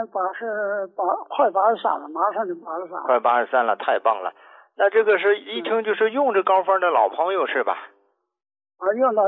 快83了，马上就83了。 快83了，太棒了。那这个是一听就是用这膏方的老朋友是吧？ 用了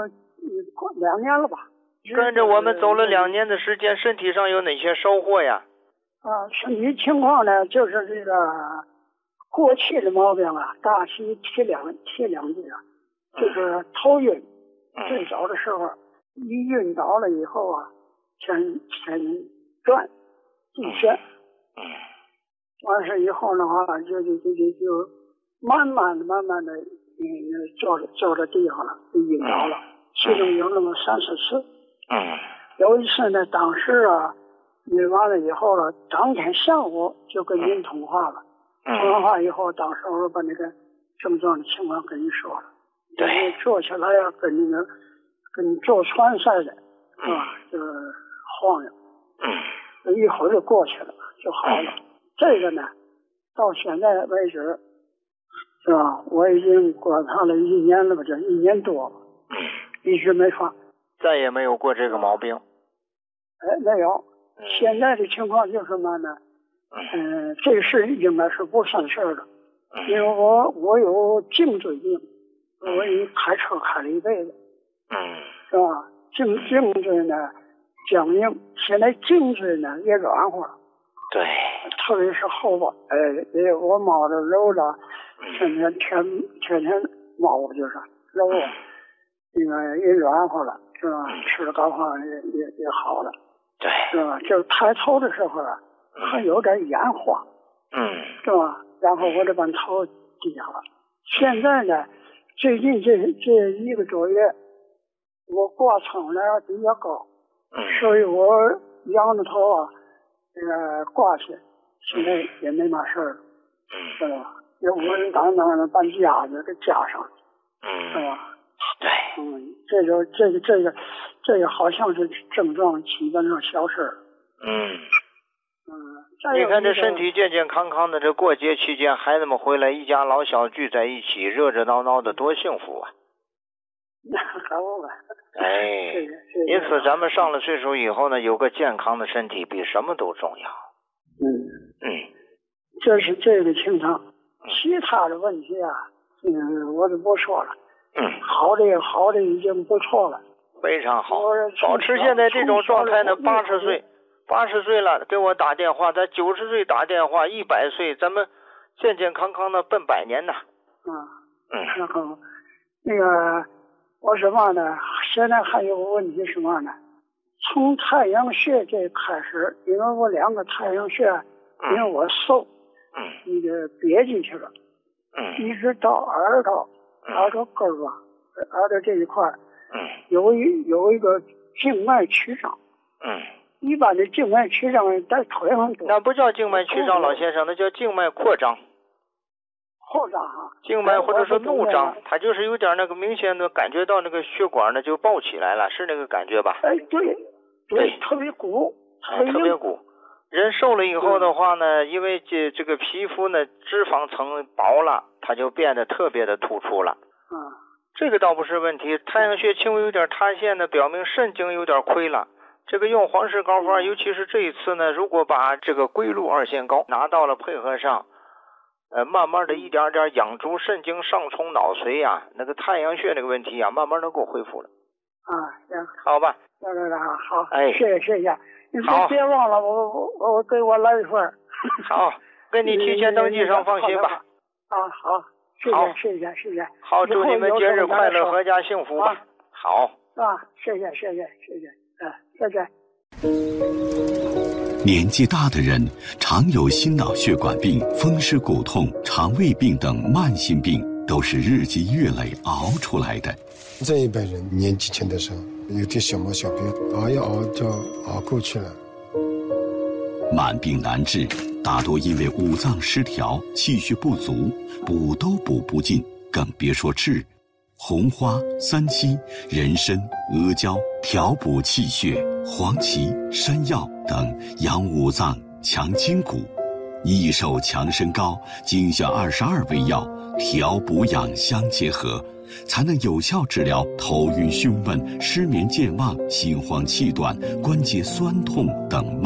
2年了吧。 跟着我们走了2年的时间，身体上有哪些收获呀？ 身体情况呢，就是这个过气的毛病啊，大体提两句啊，就是头晕。最早的时候，一晕倒了以后啊，先转地线。完事以后的话，就慢慢的坐在地上了，就晕倒了。其中有那么3、4次。有一次呢，当时啊，晕完了以后了，当天下午就跟您通话了。通完话以后，当时我把那个症状的情况跟你说了。对，坐起来呀，跟坐船似的，就是晃悠。一会儿就过去了，就好了。这个呢，到现在为止，是吧？我已经观察了1年了吧，这1年多了，一直没发， 再也没有过这个毛病。 没有。现在的情况就是什么呢？这个事应该是不算事的，因为我有颈椎病，我已经开车开了一辈子，是吧？颈椎呢僵硬，现在颈椎呢也软和了。对，特别是后边，我猫着揉着，天天猫就是揉，那个也软和了，是吧？吃了膏方也好了，对，是吧？就是抬头的时候啊，还有点眼花，是吧？然后我就把头低下了。现在呢，最近这1个多月，我挂窗帘比较高，所以我仰着头啊。挂起，现在也没嘛事儿了，是吧？有稳当当的把夹子给夹上，是吧？对，这个好像是症状基本上消失了。 你看这身体健健康康的，这过节期间孩子们回来，一家老小聚在一起，热热闹闹的，多幸福啊！ 可不呗。 因此咱们上了岁数以后呢，有个健康的身体比什么都重要。 这是这个情况。其他的问题啊，我就不说了。好的已经不错了， 非常好。保持现在这种状态呢，80岁了给我打电话，咱90岁打电话，100岁咱们健健康康的奔100年呢。 然后那个我什么呢？现在还有个问题什么呢？从太阳穴这开始，因为我2个太阳穴，因为我瘦，那个憋进去了，一直到耳朵根儿吧，耳朵这一块，有一个静脉曲张，一般的静脉曲张在腿上多。 那不叫静脉曲张，老先生，那叫静脉扩张。 扩张哈， 静脉或者说怒张，它就是有点那个明显的感觉到那个血管呢就爆起来了，是那个感觉吧？ 对，特别鼓， 特别鼓。人瘦了以后的话呢，因为这个皮肤呢脂肪层薄了，它就变得特别的突出了。这个倒不是问题。太阳穴轻微有点塌陷呢，表明肾经有点亏了。这个用黄氏膏方，尤其是这一次呢，如果把这个龟鹿2线膏拿到了，配合上慢慢的一点点养足肾经上冲脑髓呀，那个太阳穴那个问题呀，慢慢能够恢复了。 行， 好吧。 好，谢谢。你别忘了我给我来一份。 好，给你提前登记上，放心吧。 好，谢谢。 好，祝你们节日快乐，阖家幸福吧。好。 谢谢。再见。 年纪大的人常有心脑血管病、风湿骨痛、肠胃病等慢性病，都是日积月累熬出来的。 这一辈人年纪轻的时候有点小毛小病，熬一熬就熬过去了。 慢病难治，大多因为五脏失调、气血不足，补都补不尽，更别说治。红花、三七、人参、阿胶调补气血，黄芪、山药等养五脏、强筋骨。益寿强身膏精选22味药，调补养相结合，才能有效治疗头晕胸闷、失眠健忘、心慌气短、关节酸痛等